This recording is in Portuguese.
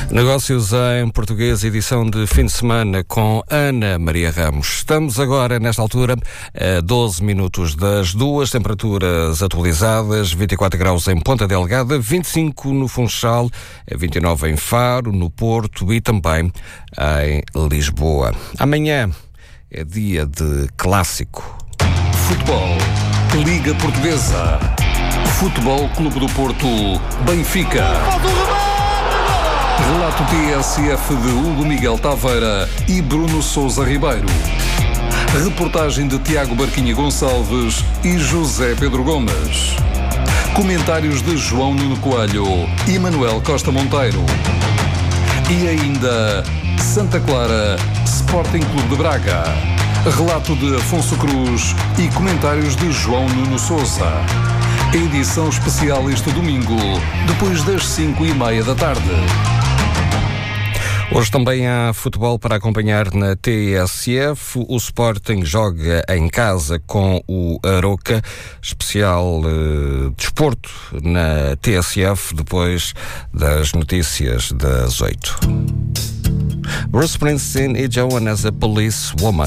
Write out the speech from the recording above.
Negócios em Português, edição de fim de semana com Ana Maria Ramos. Estamos agora, nesta altura, a 12 minutos das 2, temperaturas atualizadas, 24 graus em Ponta Delgada, 25 no Funchal, 29 em Faro, no Porto e também em Lisboa. Amanhã é dia de clássico. Futebol, Liga Portuguesa, Futebol Clube do Porto, Benfica. Relato TSF de Hugo Miguel Taveira e Bruno Sousa Ribeiro. Reportagem de Tiago Barquinha Gonçalves e José Pedro Gomes. Comentários de João Nuno Coelho e Manuel Costa Monteiro. E ainda Santa Clara, Sporting Clube de Braga. Relato de Afonso Cruz e comentários de João Nuno Sousa. Edição especial este domingo, depois das 5:30 da tarde. Hoje também há futebol para acompanhar na TSF. O Sporting joga em casa com o Aroca. Especial desporto na TSF depois das notícias das 8. Bruce Springsteen e Joan as a Police Woman.